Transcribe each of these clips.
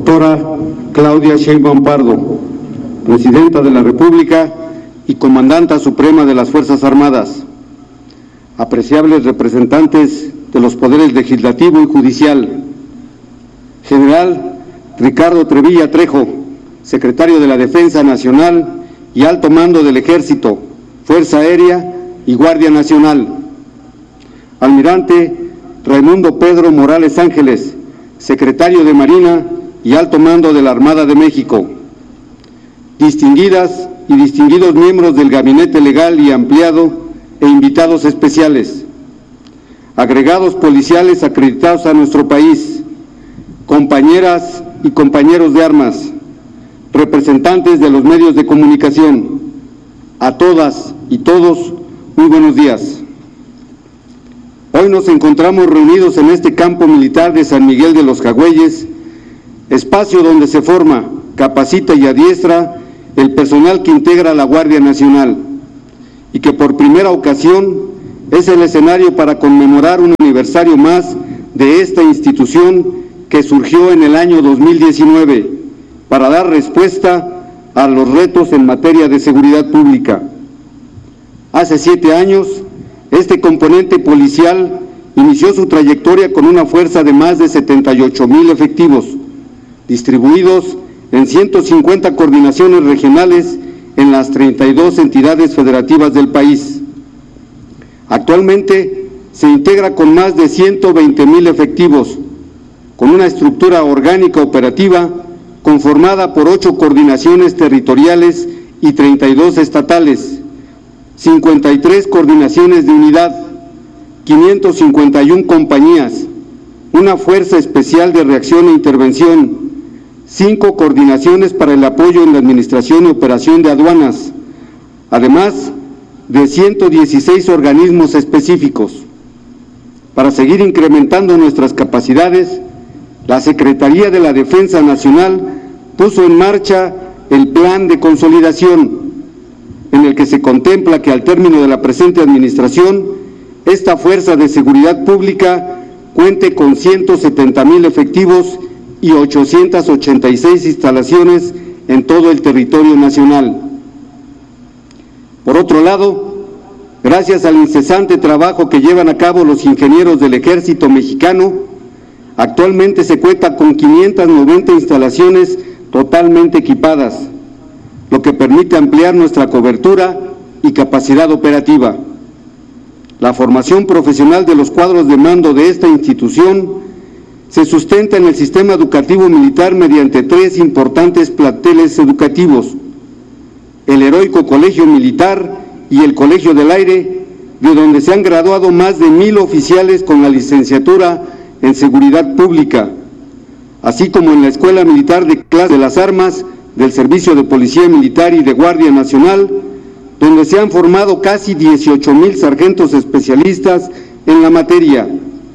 doctora Claudia Sheinbaum Pardo, Presidenta de la República y Comandanta Suprema de las Fuerzas Armadas, apreciables representantes de los poderes legislativo y judicial, General Ricardo Trevilla Trejo, Secretario de la Defensa Nacional y Alto Mando del Ejército, Fuerza Aérea y Guardia Nacional, Almirante Raimundo Pedro Morales Ángeles, Secretario de Marina y Alto Mando de la Armada de México, distinguidas y distinguidos miembros del Gabinete Legal y Ampliado e invitados especiales, agregados policiales acreditados a nuestro país, compañeras y compañeros de armas, representantes de los medios de comunicación, a todas y todos, muy buenos días. Hoy nos encontramos reunidos en este campo militar de San Miguel de los Jagüeyes, espacio donde se forma, capacita y adiestra el personal que integra la Guardia Nacional y que por primera ocasión es el escenario para conmemorar un aniversario más de esta institución que surgió en el año 2019 para dar respuesta a los retos en materia de seguridad pública. Hace 7 años, este componente policial inició su trayectoria con una fuerza de más de 78,000 efectivos, distribuidos en 150 coordinaciones regionales en las 32 entidades federativas del país. Actualmente se integra con más de 120,000 efectivos, con una estructura orgánica operativa conformada por 8 coordinaciones territoriales y 32 estatales, 53 coordinaciones de unidad, 551 compañías, una fuerza especial de reacción e intervención, 5 coordinaciones para el apoyo en la administración y operación de aduanas, además de 116 organismos específicos. Para seguir incrementando nuestras capacidades, la Secretaría de la Defensa Nacional puso en marcha el Plan de Consolidación, en el que se contempla que al término de la presente administración, esta Fuerza de Seguridad Pública cuente con 170,000 efectivos y 886 instalaciones en todo el territorio nacional. Por otro lado, gracias al incesante trabajo que llevan a cabo los ingenieros del Ejército Mexicano, actualmente se cuenta con 590 instalaciones totalmente equipadas, lo que permite ampliar nuestra cobertura y capacidad operativa. La formación profesional de los cuadros de mando de esta institución se sustenta en el sistema educativo militar mediante 3 importantes planteles educativos: el Heroico Colegio Militar y el Colegio del Aire, de donde se han graduado más de 1,000 oficiales con la licenciatura en Seguridad Pública, así como en la Escuela Militar de Clase de las Armas del Servicio de Policía Militar y de Guardia Nacional, donde se han formado casi 18,000 sargentos especialistas en la materia.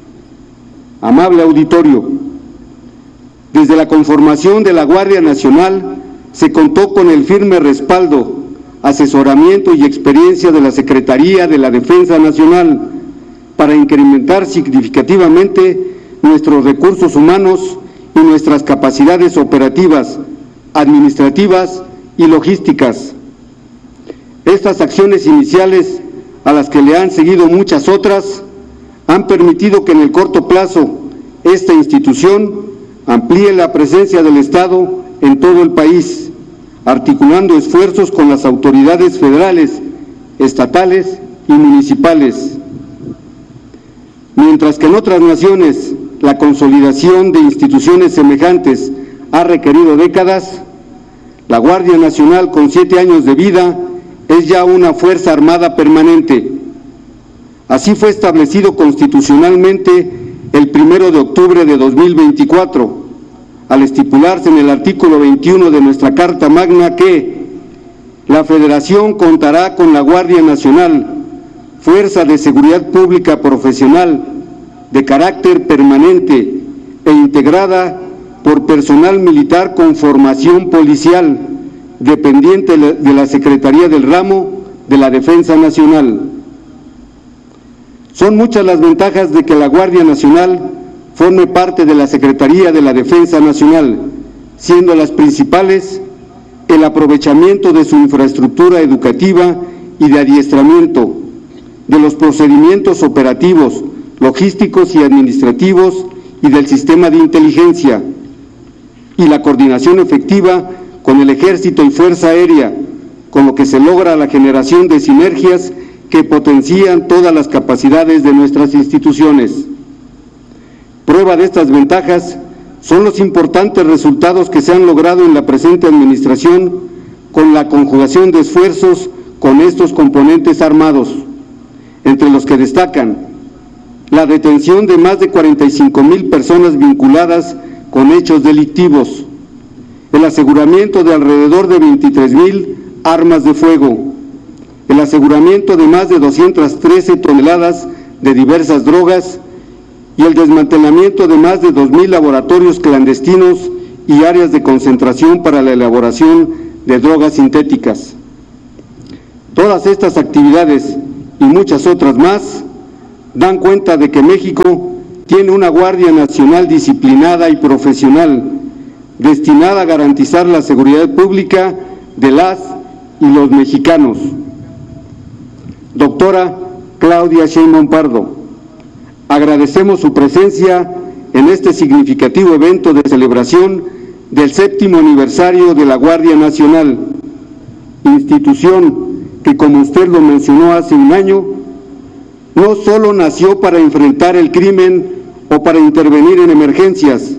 Amable auditorio, desde la conformación de la Guardia Nacional se contó con el firme respaldo, asesoramiento y experiencia de la Secretaría de la Defensa Nacional para incrementar significativamente nuestros recursos humanos y nuestras capacidades operativas, administrativas y logísticas. Estas acciones iniciales, a las que le han seguido muchas otras, han permitido que en el corto plazo esta institución amplíe la presencia del Estado en todo el país, articulando esfuerzos con las autoridades federales, estatales y municipales. Mientras que en otras naciones la consolidación de instituciones semejantes ha requerido décadas, la Guardia Nacional, con 7 años de vida, es ya una Fuerza Armada permanente. Así fue establecido constitucionalmente el 1 de octubre de 2024, al estipularse en el artículo 21 de nuestra Carta Magna que la Federación contará con la Guardia Nacional, Fuerza de Seguridad Pública profesional, de carácter permanente e integrada por personal militar con formación policial, dependiente de la Secretaría del Ramo de la Defensa Nacional. Son muchas las ventajas de que la Guardia Nacional forme parte de la Secretaría de la Defensa Nacional, siendo las principales el aprovechamiento de su infraestructura educativa y de adiestramiento, de los procedimientos operativos, logísticos y administrativos y del sistema de inteligencia, y la coordinación efectiva con el Ejército y Fuerza Aérea, con lo que se logra la generación de sinergias que potencian todas las capacidades de nuestras instituciones. Prueba de estas ventajas son los importantes resultados que se han logrado en la presente administración con la conjugación de esfuerzos con estos componentes armados, entre los que destacan la detención de más de 45,000 personas vinculadas con hechos delictivos, el aseguramiento de alrededor de 23,000 armas de fuego, el aseguramiento de más de 213 toneladas de diversas drogas y el desmantelamiento de más de 2,000 laboratorios clandestinos y áreas de concentración para la elaboración de drogas sintéticas. Todas estas actividades y muchas otras más dan cuenta de que México tiene una Guardia Nacional disciplinada y profesional, destinada a garantizar la seguridad pública de las y los mexicanos. Doctora Claudia Sheinbaum Pardo, agradecemos su presencia en este significativo evento de celebración del 7º aniversario de la Guardia Nacional, institución que, como usted lo mencionó hace un año, no solo nació para enfrentar el crimen o para intervenir en emergencias,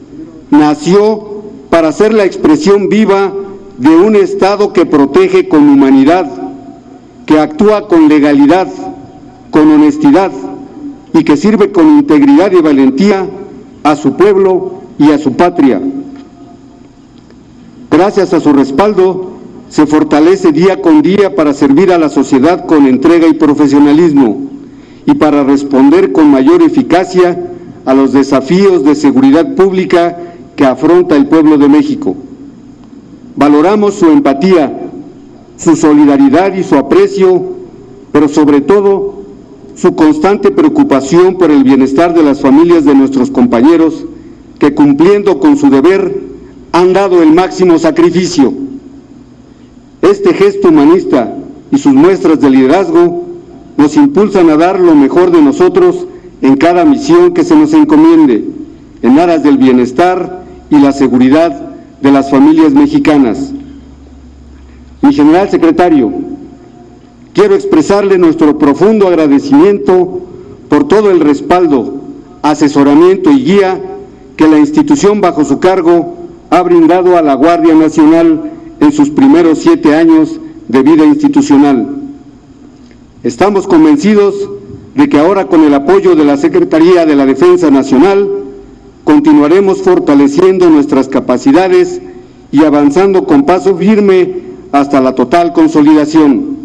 nació para ser la expresión viva de un Estado que protege con humanidad, que actúa con legalidad, con honestidad y que sirve con integridad y valentía a su pueblo y a su patria. Gracias a su respaldo, se fortalece día con día para servir a la sociedad con entrega y profesionalismo y para responder con mayor eficacia a los desafíos de seguridad pública que afronta el pueblo de México. Valoramos su empatía, su solidaridad y su aprecio, pero sobre todo su constante preocupación por el bienestar de las familias de nuestros compañeros que, cumpliendo con su deber, han dado el máximo sacrificio. Este gesto humanista y sus muestras de liderazgo nos impulsan a dar lo mejor de nosotros en cada misión que se nos encomiende, en aras del bienestar y la seguridad de las familias mexicanas. Mi general secretario, quiero expresarle nuestro profundo agradecimiento por todo el respaldo, asesoramiento y guía que la institución bajo su cargo ha brindado a la Guardia Nacional en sus primeros 7 años de vida institucional. Estamos convencidos de que ahora, con el apoyo de la Secretaría de la Defensa Nacional, continuaremos fortaleciendo nuestras capacidades y avanzando con paso firme hasta la total consolidación.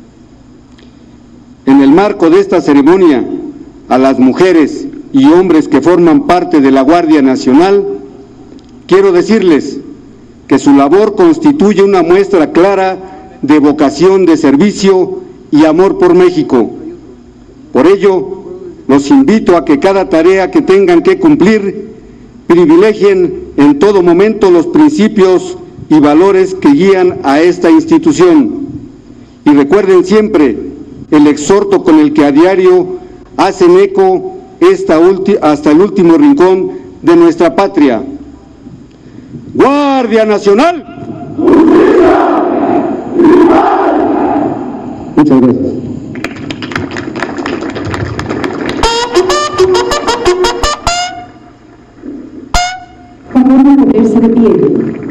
En el marco de esta ceremonia, a las mujeres y hombres que forman parte de la Guardia Nacional, quiero decirles que su labor constituye una muestra clara de vocación de servicio y amor por México. Por ello, los invito a que cada tarea que tengan que cumplir, privilegien en todo momento los principios y valores que guían a esta institución. Y recuerden siempre el exhorto con el que a diario hacen eco hasta el último rincón de nuestra patria. ¡Guardia Nacional! Muchas gracias. Favor de ponerse de pie.